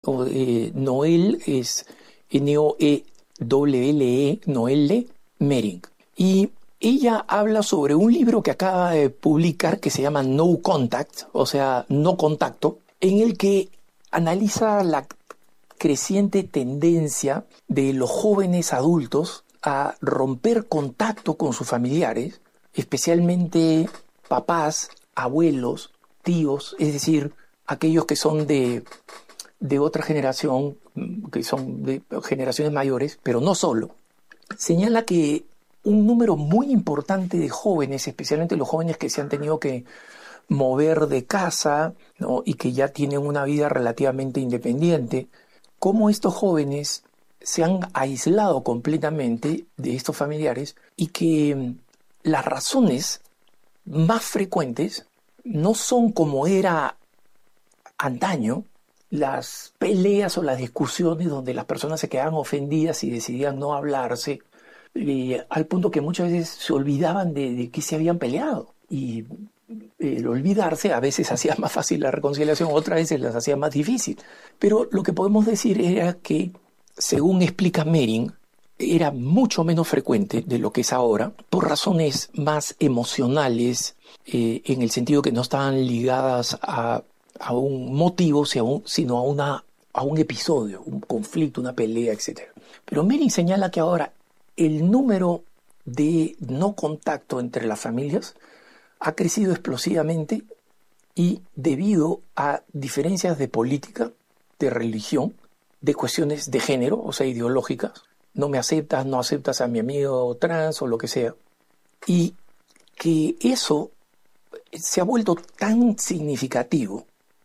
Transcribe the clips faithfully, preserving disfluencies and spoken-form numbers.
o, eh, Noel es N O E W L E, Noelle Mering. Y ella habla sobre un libro que acaba de publicar que se llama No Contact, o sea, no contacto, en el que analiza la creciente tendencia de los jóvenes adultos a romper contacto con sus familiares, especialmente papás, abuelos, tíos, es decir, aquellos que son de, de otra generación, que son de generaciones mayores, pero no solo. Señala que un número muy importante de jóvenes, especialmente los jóvenes que se han tenido que mover de casa, ¿no?, y que ya tienen una vida relativamente independiente, cómo estos jóvenes se han aislado completamente de estos familiares y que las razones más frecuentes no son como era antaño, las peleas o las discusiones donde las personas se quedaban ofendidas y decidían no hablarse, eh, al punto que muchas veces se olvidaban de, de que se habían peleado. Y el olvidarse a veces hacía más fácil la reconciliación, otras veces las hacía más difícil. Pero lo que podemos decir era que, según explica Mering, era mucho menos frecuente de lo que es ahora, por razones más emocionales, eh, en el sentido que no estaban ligadas a, a un motivo, sino a, una, a un episodio, un conflicto, una pelea, etcétera. Pero Mering señala que ahora el número de no contacto entre las familias ha crecido explosivamente y debido a diferencias de política, de religión, de cuestiones de género, o sea, ideológicas. No me aceptas, no aceptas a mi amigo trans o lo que sea. Y que eso se ha vuelto tan significativo,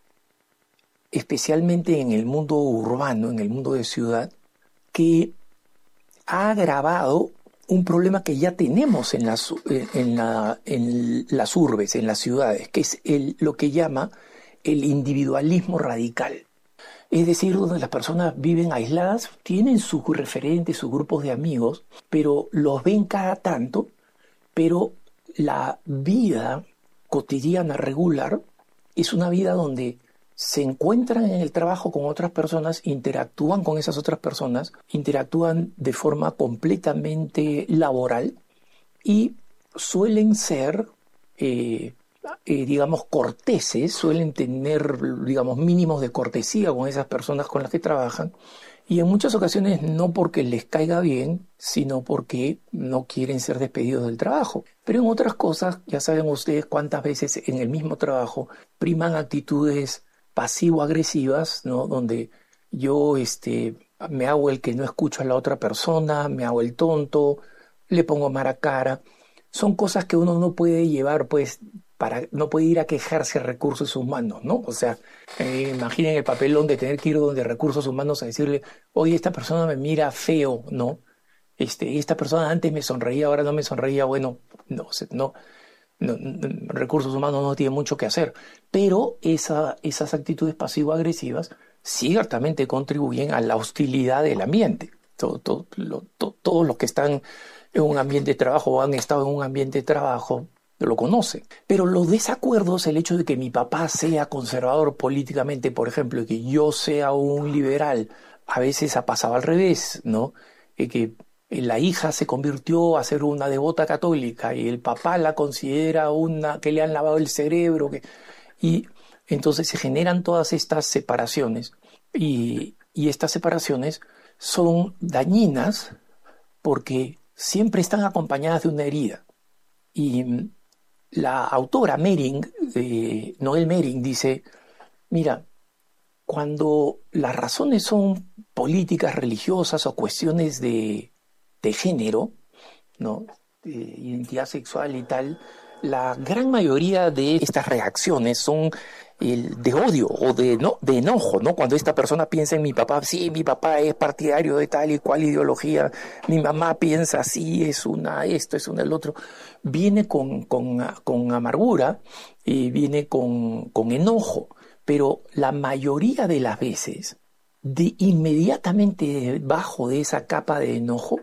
especialmente en el mundo urbano, en el mundo de ciudad, que ha agravado un problema que ya tenemos en las, en la, en las urbes, en las ciudades, que es el, lo que llama el individualismo radical. Es decir, donde las personas viven aisladas, tienen sus referentes, sus grupos de amigos, pero los ven cada tanto, pero la vida cotidiana regular es una vida donde se encuentran en el trabajo con otras personas, interactúan con esas otras personas, interactúan de forma completamente laboral y suelen ser, eh, eh, digamos, corteses, suelen tener, digamos, mínimos de cortesía con esas personas con las que trabajan, y en muchas ocasiones no porque les caiga bien, sino porque no quieren ser despedidos del trabajo. Pero en otras cosas, ya saben ustedes cuántas veces en el mismo trabajo priman actitudes pasivo-agresivas, ¿no?, donde yo este, me hago el que no escucho a la otra persona, me hago el tonto, le pongo mala cara. Son cosas que uno no puede llevar, pues, para, no puede ir a quejarse a recursos humanos, ¿no? O sea, eh, imaginen el papelón de tener que ir donde recursos humanos a decirle, oye, esta persona me mira feo, ¿no? Este, esta persona antes me sonreía, ahora no me sonreía. Bueno, no, no, no, no recursos humanos no tiene mucho que hacer, pero esa, esas actitudes pasivo-agresivas ciertamente contribuyen a la hostilidad del ambiente. Todo, todo, lo, to, todos los que están en un ambiente de trabajo o han estado en un ambiente de trabajo lo conocen. Pero los desacuerdos, el hecho de que mi papá sea conservador políticamente, por ejemplo, y que yo sea un liberal, a veces ha pasado al revés, ¿no? Eh, que la hija se convirtió a ser una devota católica y el papá la considera una que le han lavado el cerebro. Que... Y entonces se generan todas estas separaciones. Y, y estas separaciones son dañinas porque siempre están acompañadas de una herida. Y la autora Mering, eh, Noelle Mering, dice, mira, cuando las razones son políticas, religiosas o cuestiones de, de género, ¿no?, de identidad sexual y tal, la gran mayoría de estas reacciones son el de odio o de, no, de enojo, ¿no? Cuando esta persona piensa en mi papá, sí, mi papá es partidario de tal y cual ideología, mi mamá piensa así, es una esto, es una el otro, viene con, con, con amargura y viene con, con enojo, pero la mayoría de las veces, de inmediatamente debajo de esa capa de enojo,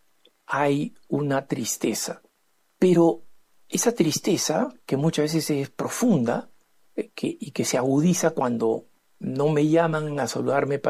hay una tristeza, pero esa tristeza, que muchas veces es profunda, Que, y que se agudiza cuando no me llaman a saludarme para